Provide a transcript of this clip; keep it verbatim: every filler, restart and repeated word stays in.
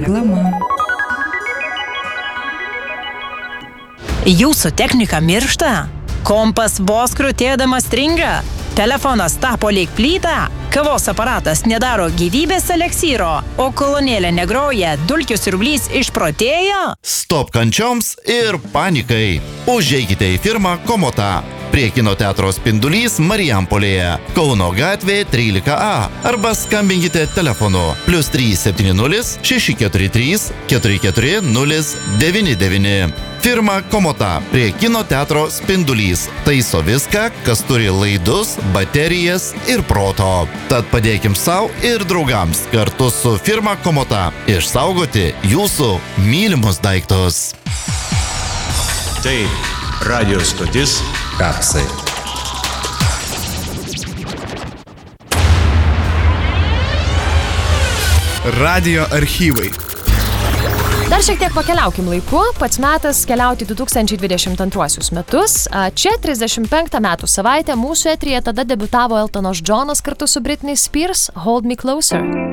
Reklama. Jūsų technika miršta? Kompas vos krutėdamas stringa? Telefonas tapo lyg plyta? Kavos aparatas nedaro gyvybės eleksyro? O kolonėlė negroja, dulkių siurblys išprotėjo? Stop kančioms ir panikai. Užeikite į firmą Komota. Prie kino teatro Spindulys Marijampolėje, Kauno gatvė trylika A. Arba skambinkite telefonu plius trys septyni nulis šeši keturi trys keturi keturi nulis devyni devyni. Firma Komota prie kino teatro Spindulys taiso viską, kas turi laidus, baterijas ir proto. Tad padėkim savo ir draugams kartu su firma Komota išsaugoti jūsų mylimus daiktus. Tai radio stotis Kapsai. Radio archyvai. Dar šiek tiek pakeliaukim laiku, pats metas keliauti du tūkstančiai dvidešimt antruosius metus. Čia trisdešimt penktą metų savaitę mūsų eteryje tada debiutavo Eltonas Džonas kartu su Britney Spears, Hold Me Closer.